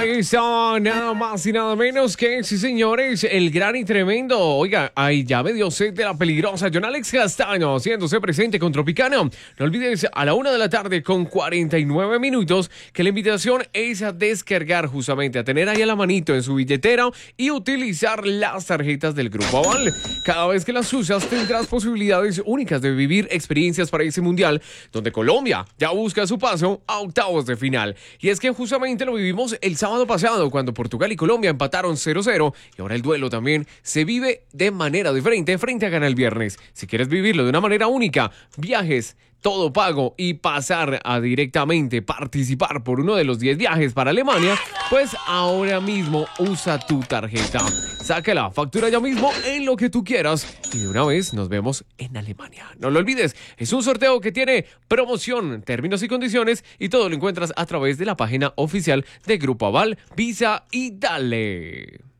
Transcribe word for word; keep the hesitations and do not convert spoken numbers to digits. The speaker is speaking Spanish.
Ahí está, nada más y nada menos que, sí señores, el gran y tremendo. Oiga, ahí ya me dio sed de la peligrosa. John Alex Castaño haciéndose presente con Tropicana. No olvides a la una de la tarde con cuarenta y nueve minutos que la invitación es a descargar justamente, a tener ahí a la manito en su billetera y utilizar las tarjetas del Grupo Aval. Cada vez que las usas tendrás posibilidades únicas de vivir experiencias para ese mundial donde Colombia ya busca su paso a octavos de final. Y es que justamente lo vivimos el sábado pasado cuando Portugal y Colombia empataron cero cero y ahora el duelo también se vive de manera diferente frente a Gana el Viernes. Si quieres vivirlo de una manera única, viajes todo pago y pasar a directamente participar por uno de los diez viajes para Alemania, pues ahora mismo usa tu tarjeta. Saca la factura ya mismo en lo que tú quieras y de una vez nos vemos en Alemania. No lo olvides, es un sorteo que tiene promoción, términos y condiciones y todo lo encuentras a través de la página oficial de Grupo Aval, Visa y Dale.